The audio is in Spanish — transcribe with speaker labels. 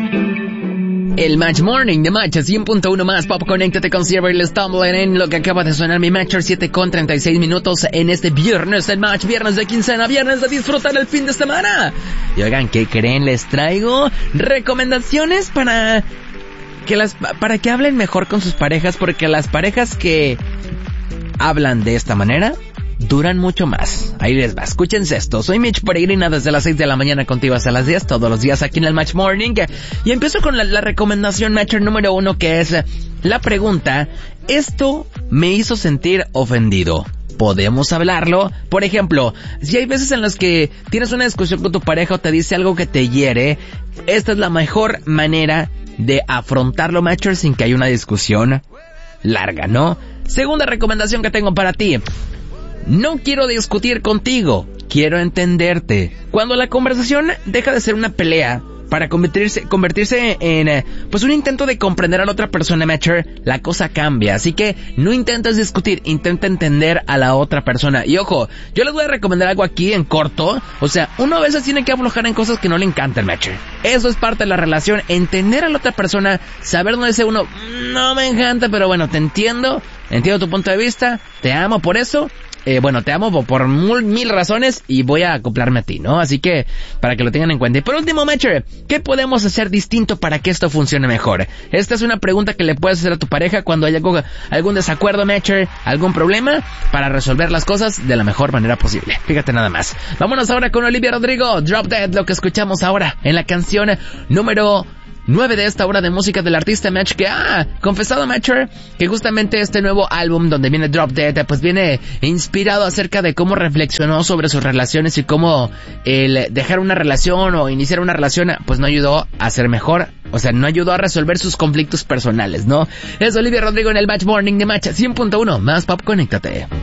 Speaker 1: El Match Morning de Match 100.1 más Pop. Conéctate con Silver Stumbling en lo que acaba de sonar mi Matcher 7:36 en este viernes del Match, viernes de quincena, viernes de disfrutar el fin de semana. Y oigan, ¿qué creen? Les traigo recomendaciones para que hablen mejor con sus parejas, porque las parejas que hablan de esta manera duran mucho más. Ahí les va, escúchense esto. Soy Mitch Peregrina desde las 6 de la mañana contigo hasta las 10, todos los días aquí en el Match Morning. Y empiezo con la recomendación Matcher número 1, que es la pregunta: ¿esto me hizo sentir ofendido? ¿Podemos hablarlo? Por ejemplo, si hay veces en las que tienes una discusión con tu pareja o te dice algo que te hiere, esta es la mejor manera de afrontarlo, Matcher, sin que haya una discusión larga, ¿no? Segunda recomendación que tengo para ti: no quiero discutir contigo, quiero entenderte. Cuando la conversación deja de ser una pelea para convertirse en pues un intento de comprender a la otra persona, Matcher, la cosa cambia. Así que no intentes discutir, intenta entender a la otra persona. Y ojo, yo les voy a recomendar algo aquí en corto. O sea, uno a veces tiene que aflojar en cosas que no le encantan, Matcher. Eso es parte de la relación, entender a la otra persona, saber dónde dice uno, no me encanta, pero bueno, te entiendo tu punto de vista, te amo por eso. Te amo por mil razones y voy a acoplarme a ti, ¿no? Así que, para que lo tengan en cuenta. Y por último, Matcher, ¿qué podemos hacer distinto para que esto funcione mejor? Esta es una pregunta que le puedes hacer a tu pareja cuando haya algún desacuerdo, Matcher, algún problema, para resolver las cosas de la mejor manera posible. Fíjate nada más. Vámonos ahora con Olivia Rodrigo, Drop Dead, lo que escuchamos ahora en la canción número 9 de esta hora de música del artista Match, que confesado, Matcher, que justamente este nuevo álbum donde viene Drop Dead, pues viene inspirado acerca de cómo reflexionó sobre sus relaciones y cómo el dejar una relación o iniciar una relación pues no ayudó a ser mejor, o sea, no ayudó a resolver sus conflictos personales, ¿no? Es Olivia Rodrigo en el Match Morning de Match 100.1 más Pop. Conéctate.